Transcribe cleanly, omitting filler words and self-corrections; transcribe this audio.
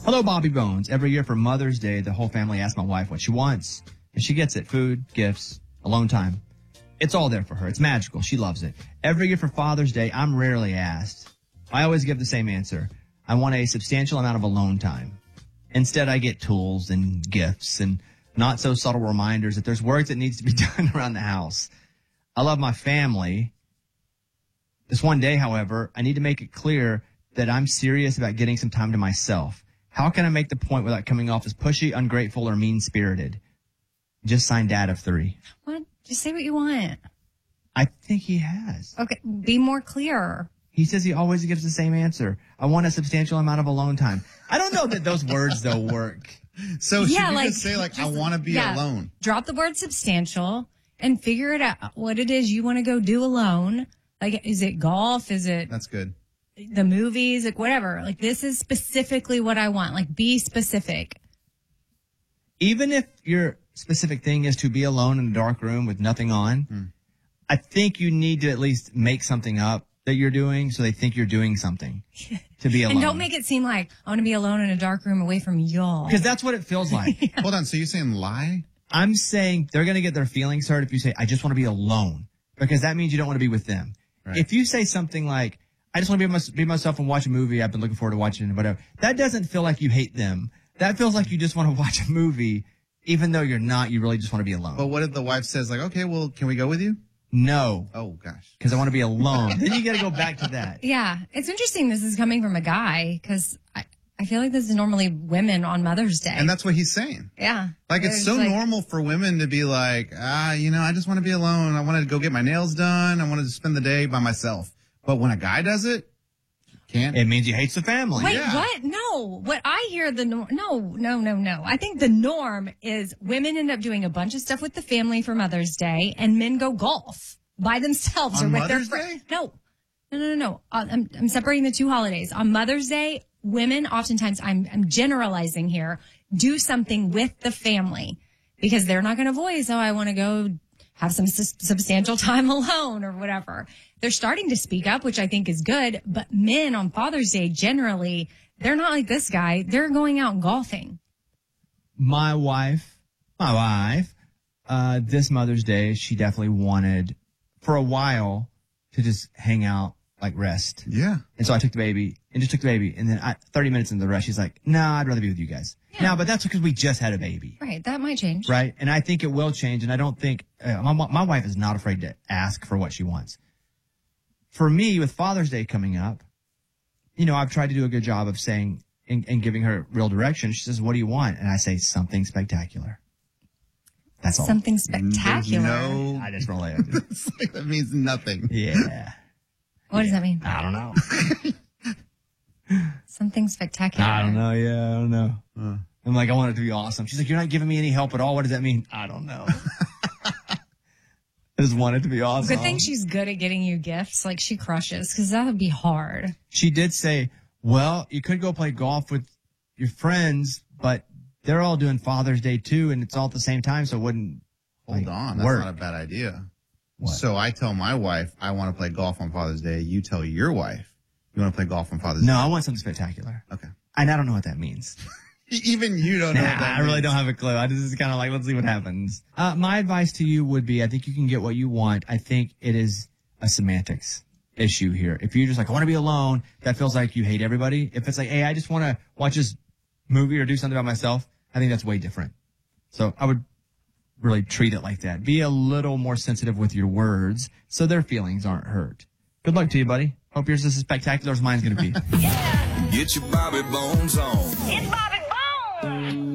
Hello, Bobby Bones. Every year for Mother's Day, the whole family asks my wife what she wants. And she gets it. Food, gifts, alone time. It's all there for her. It's magical. She loves it. Every year for Father's Day, I'm rarely asked. I always give the same answer. I want a substantial amount of alone time. Instead, I get tools and gifts and not so subtle reminders that there's work that needs to be done around the house. I love my family. This one day, however, I need to make it clear that I'm serious about getting some time to myself. How can I make the point without coming off as pushy, ungrateful, or mean-spirited? Just signed Dad of 3. What? Just say what you want. I think he has. Okay, be more clear. He says he always gives the same answer. I want a substantial amount of alone time. I don't know that those words, though, work. So should you just say, like, I want to be alone? Drop the word substantial and figure it out, what it is you want to go do alone. Like, is it golf? Is it... That's good. The movies? Like, whatever. Like, this is specifically what I want. Like, be specific. Even if your specific thing is to be alone in a dark room with nothing on, I think you need to at least make something up that you're doing so they think you're doing something to be alone. And don't make it seem like I want to be alone in a dark room away from y'all. Because that's what it feels like. Yeah. Hold on. So you're saying lie? I'm saying they're going to get their feelings hurt if you say, I just want to be alone. Because that means you don't want to be with them. Right. If you say something like, I just want to be myself and watch a movie I've been looking forward to watching, whatever, that doesn't feel like you hate them. That feels like you just want to watch a movie, even though you're not. You really just want to be alone. But what if the wife says, like, okay, well, can we go with you? No. Oh, gosh. Because I want to be alone. Then you got to go back to that. Yeah. It's interesting this is coming from a guy because I feel like this is normally women on Mother's Day. And that's what he's saying. Yeah. Like, it's so normal for women to be like, I just want to be alone. I want to go get my nails done. I wanted to spend the day by myself. But when a guy does it, can't. It means he hates the family. Wait, what? No. What I hear no. I think the norm is women end up doing a bunch of stuff with the family for Mother's Day and men go golf by themselves on or with Mother's their Day? No. I'm separating the two holidays. On Mother's Day, women oftentimes, I'm generalizing here, do something with the family because they're not going to voice, I want to go have some substantial time alone or whatever. They're starting to speak up, which I think is good. But men on Father's Day, generally, they're not like this guy. They're going out golfing. My wife, this Mother's Day, she definitely wanted for a while to just hang out, like rest. Yeah. And so I took the baby and just took the baby. And then 30 minutes into the rest, she's like, no, I'd rather be with you guys. Yeah. No, but that's because we just had a baby. Right. That might change. Right. And I think it will change. And I don't think my wife is not afraid to ask for what she wants. For me, with Father's Day coming up, I've tried to do a good job of saying and giving her real direction. She says, what do you want? And I say, something spectacular. That's all. Something spectacular. I just roll it. It's like, that means nothing. Yeah. What does that mean? I don't know. Something spectacular. I don't know. Yeah, I don't know. I'm like, I want it to be awesome. She's like, you're not giving me any help at all. What does that mean? I don't know. I just want it to be awesome. Good thing she's good at getting you gifts. Like, she crushes, because that would be hard. She did say, well, you could go play golf with your friends, but they're all doing Father's Day too, and it's all at the same time, so it wouldn't Hold on. That's work. not a bad idea. What? So I tell my wife I want to play golf on Father's Day. You tell your wife you want to play golf on Father's Day. No, I want something spectacular. Okay. And I don't know what that means. Even you don't know what that I really don't have a clue. I just is kind of like, let's see what happens. My advice to you would be, I think you can get what you want. I think it is a semantics issue here. If you're just like, I want to be alone, that feels like you hate everybody. If it's like, hey, I just want to watch this movie or do something by myself, I think that's way different. So I would really treat it like that. Be a little more sensitive with your words so their feelings aren't hurt. Good luck to you, buddy. Hope yours is as spectacular as mine's going to be. Get your Bobby Bones on. It's Bobby